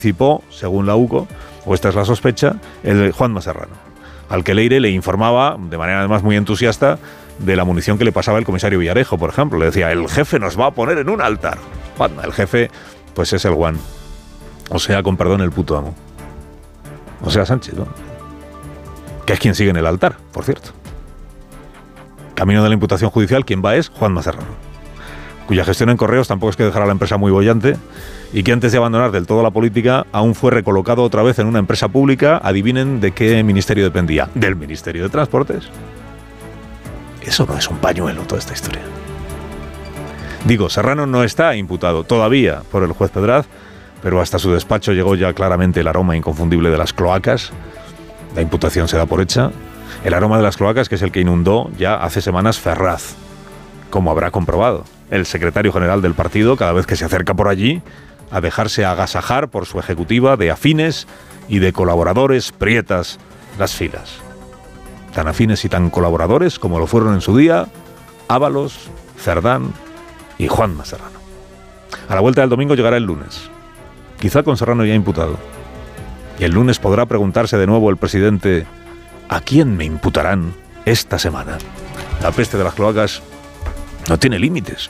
participó, según la UCO, o esta es la sospecha, el Juanma Serrano, al que Leire le informaba, de manera además muy entusiasta, de la munición que le pasaba el comisario Villarejo, por ejemplo. Le decía, el jefe nos va a poner en un altar. Juanma, el jefe, pues es el Juan. O sea, con perdón, el puto amo. O sea, Sánchez, ¿no? Que es quien sigue en el altar, por cierto. Camino de la imputación judicial, quien va es Juanma Serrano, cuya gestión en Correos tampoco es que dejara la empresa muy bollante y que antes de abandonar del todo la política aún fue recolocado otra vez en una empresa pública. Adivinen de qué ministerio dependía. Del Ministerio de Transportes. Eso no es un pañuelo, toda esta historia. Digo, Serrano no está imputado todavía por el juez Pedraz, pero hasta su despacho llegó ya claramente el aroma inconfundible de las cloacas. La imputación se da por hecha. El aroma de las cloacas, que es el que inundó ya hace semanas Ferraz, como habrá comprobado el secretario general del partido cada vez que se acerca por allí a dejarse agasajar por su ejecutiva de afines y de colaboradores prietas las filas. Tan afines y tan colaboradores como lo fueron en su día Ábalos, Cerdán y Juanma Serrano. A la vuelta del domingo llegará el lunes, quizá con Serrano ya imputado. Y el lunes podrá preguntarse de nuevo el presidente: ¿a quién me imputarán esta semana? La peste de las cloacas no tiene límites.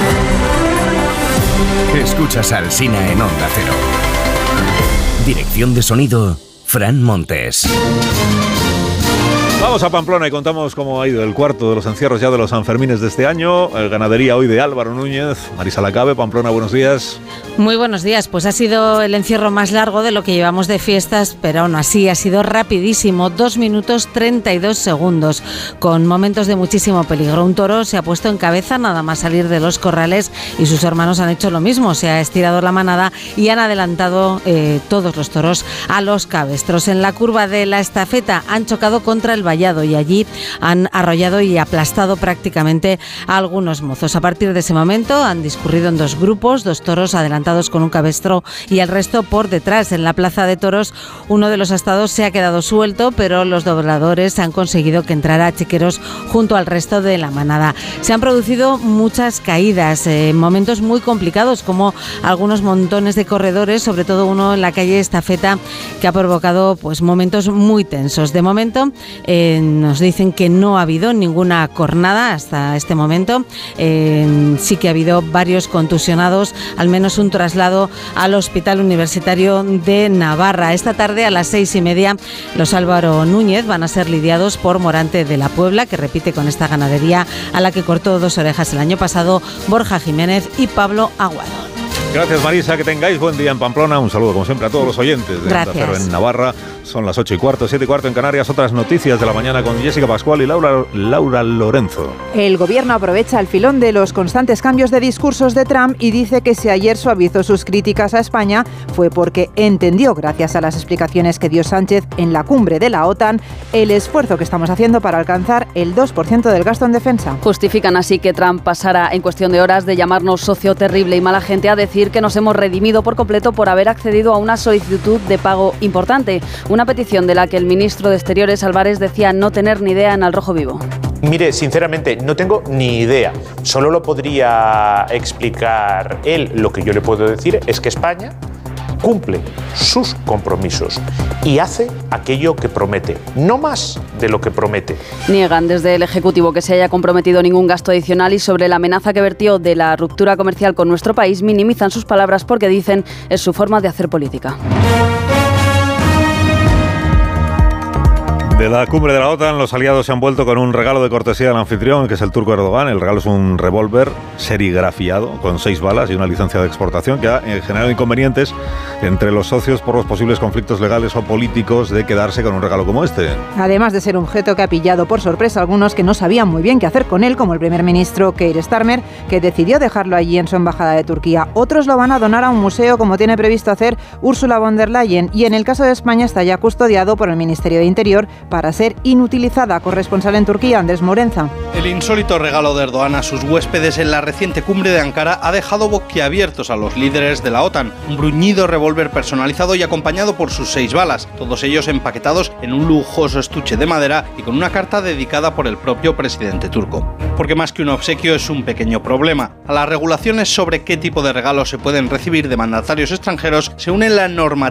Escuchas a Alsina en Onda Cero. Dirección de sonido, Fran Montes. Vamos a Pamplona y contamos cómo ha ido el cuarto de los encierros ya de los Sanfermines de este año. Ganadería hoy de Álvaro Núñez. Marisa Lacabe, Pamplona, buenos días. Muy buenos días. Pues ha sido el encierro más largo de lo que llevamos de fiestas, pero aún así ha sido rapidísimo. 2 minutos 32 segundos, con momentos de muchísimo peligro. Un toro se ha puesto en cabeza nada más salir de los corrales y sus hermanos han hecho lo mismo. Se ha estirado la manada y han adelantado todos los toros a los cabestros. En la curva de la estafeta han chocado contra el vallado y allí han arrollado y aplastado prácticamente a algunos mozos. A partir de ese momento han discurrido en 2 grupos, 2 toros adelantados con un cabestro y el resto por detrás. En la plaza de toros, uno de los astados se ha quedado suelto, pero los dobladores han conseguido que entrara a chiqueros junto al resto de la manada. Se han producido muchas caídas, momentos muy complicados, como algunos montones de corredores, sobre todo uno en la calle Estafeta, que ha provocado pues momentos muy tensos. De momento nos dicen que no ha habido ninguna cornada hasta este momento. Sí que ha habido varios contusionados, al menos un traslado al Hospital Universitario de Navarra. Esta tarde a las 6:30 los Álvaro Núñez van a ser lidiados por Morante de la Puebla, que repite con esta ganadería a la que cortó 2 orejas el año pasado, Borja Jiménez y Pablo Aguado. Gracias, Marisa, que tengáis buen día en Pamplona. Un saludo, como siempre, a todos los oyentes de Onda Cero en Navarra. Son las 8:15, 7:15 en Canarias. Otras noticias de la mañana con Jessica Pascual y Laura Lorenzo. El gobierno aprovecha el filón de los constantes cambios de discursos de Trump y dice que si ayer suavizó sus críticas a España fue porque entendió, gracias a las explicaciones que dio Sánchez en la cumbre de la OTAN, el esfuerzo que estamos haciendo para alcanzar el 2% del gasto en defensa. Justifican así que Trump pasara en cuestión de horas de llamarnos socio terrible y mala gente a decir que nos hemos redimido por completo por haber accedido a una solicitud de pago importante, una petición de la que el ministro de Exteriores, Álvarez, decía no tener ni idea en Al Rojo Vivo. Mire, sinceramente, no tengo ni idea. Solo lo podría explicar él. Lo que yo le puedo decir es que España cumple sus compromisos y hace aquello que promete, no más de lo que promete. Niegan desde el Ejecutivo que se haya comprometido ningún gasto adicional y sobre la amenaza que vertió de la ruptura comercial con nuestro país minimizan sus palabras porque dicen es su forma de hacer política. De la cumbre de la OTAN, los aliados se han vuelto con un regalo de cortesía del anfitrión, que es el turco Erdogan. El regalo es un revólver serigrafiado con 6 balas y una licencia de exportación que ha generado inconvenientes entre los socios por los posibles conflictos legales o políticos de quedarse con un regalo como este. Además de ser un objeto que ha pillado por sorpresa a algunos que no sabían muy bien qué hacer con él, como el primer ministro Keir Starmer, que decidió dejarlo allí en su embajada de Turquía. Otros lo van a donar a un museo, como tiene previsto hacer Ursula von der Leyen, y en el caso de España está ya custodiado por el Ministerio de Interior para ser inutilizada. Corresponsal en Turquía, Andrés Morenza. El insólito regalo de Erdogan a sus huéspedes en la reciente cumbre de Ankara ha dejado boquiabiertos a los líderes de la OTAN. Un bruñido revólver personalizado y acompañado por sus 6 balas, todos ellos empaquetados en un lujoso estuche de madera y con una carta dedicada por el propio presidente turco. Porque más que un obsequio es un pequeño problema. A las regulaciones sobre qué tipo de regalos se pueden recibir de mandatarios extranjeros se une la normativa